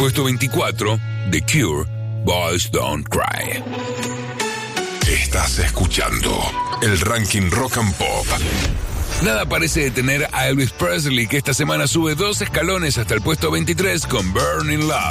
puesto 24, The Cure, Boys Don't Cry. Estás escuchando el ranking Rock and Pop. Nada parece detener a Elvis Presley, que esta semana sube 2 escalones hasta el puesto 23 con Burning Love.